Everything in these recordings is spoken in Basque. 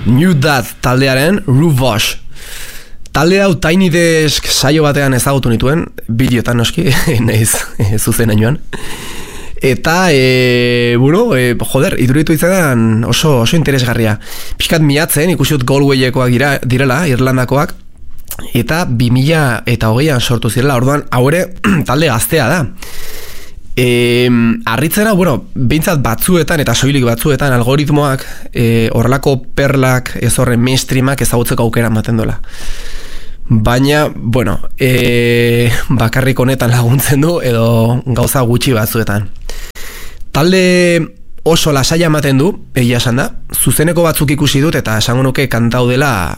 New Dad taldearen Ruvash. Talde hau Tiny Desk saio batean ezagutu nituen, bideotan noski, naiz zuzena joan. Eta, joder, iduritu izan oso interesgarria. Piskat miatzen, ikusiut Galwayekoak direla, Irlandakoak, eta 2020an sortu zirela, orduan, haure talde gaztea da. Arritzena, behintzat batzuetan eta soilik batzuetan algoritmoak horrelako perlak ez horren mainstreamak ezagutzeko aukera ematen dola. Baina, bakarrik honetan laguntzen du edo gauza gutxi batzuetan. Talde oso lasaia ematen du, egia esan da, zuzeneko batzuk ikusi dut eta esango nuke kantau dela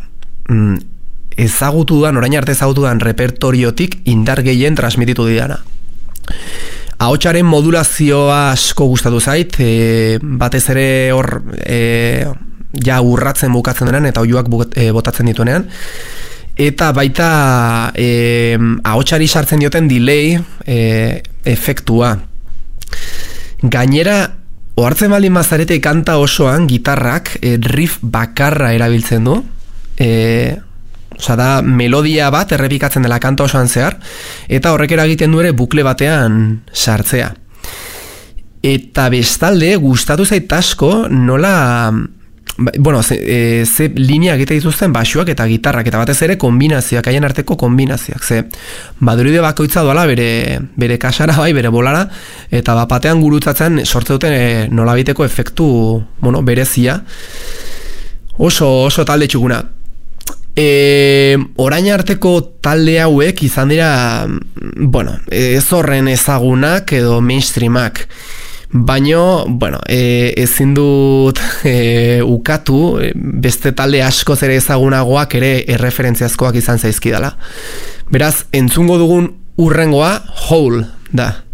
orain arte ezagutudan repertoriotik indar gehien transmititu didana. Ahotsaren modulazioa asko gustatu zait, batez ere hor ja urratzen bukatzen denean eta oihuak botatzen dituenean. Eta baita ahotsari sartzen dioten delay efektua. Gainera, ohartzen baldin bazarete kanta osoan gitarrak riff bakarra erabiltzen du. Da melodia bat errepikatzen dela kanta osoan zehar, eta horrek eragiten du ere bukle batean sartzea. Eta bestalde, gustatu zait asko nola, ze linea egite dituzten basuak eta gitarrak, eta batez ere kombinazioak, haien arteko kombinazioak. Ze baduride bakoitza doala bere kasara bai, bere bolara, eta batean gurutzatzen sortze duten nolabiteko efektu berezia. Oso talde txukuna. Orain arteko talde hauek izan dira ez horren ezagunak edo mainstreamak, baino ezin dut ukatu beste talde askoz ere ezagunagoak ere erreferentziazkoak izan zaizkidala. Beraz, entzungo dugun hurrengoa Hole da.